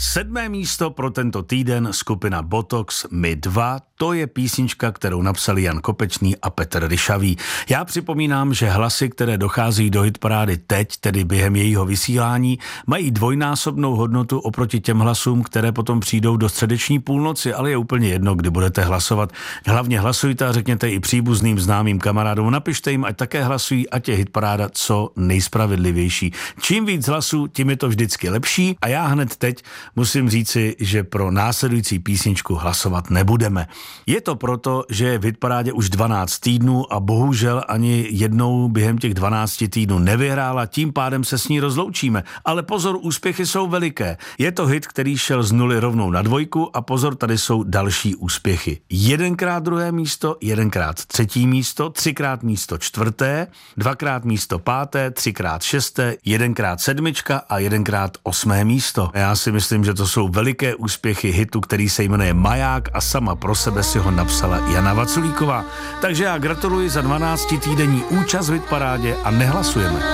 7. místo pro tento týden skupina Botox My 2, to je písnička, kterou napsali Jan Kopečný a Petr Ryšavý. Já připomínám, že hlasy, které dochází do hitparády teď, tedy během jejího vysílání, mají dvojnásobnou hodnotu oproti těm hlasům, které potom přijdou do středeční půlnoci, ale je úplně jedno, kdy budete hlasovat. Hlavně hlasujte a řekněte i příbuzným, známým kamarádům, napište jim, ať také hlasují, ať je hitparáda co nejspravedlivější. Čím víc hlasů, tím je to vždycky lepší a já hned teď musím říci, že pro následující písničku hlasovat nebudeme. Je to proto, že je v hitparádě už 12 týdnů a bohužel ani jednou během těch 12 týdnů nevyhrála, tím pádem se s ní rozloučíme. Ale pozor, úspěchy jsou veliké. Je to hit, který šel z 0 rovnou na 2 a pozor, tady jsou další úspěchy. 1krát 2. místo, 1krát 3. místo, 3krát místo 4., 2krát místo 5., 3krát 6., 1krát 7. a 1krát 8. místo. Já si myslím, že to jsou veliké úspěchy hitu, který se jmenuje Maják a sama pro sebe si ho napsala Jana Vaculíková. Takže já gratuluji za 12 týdenní účast v hitparádě a nehlasujeme.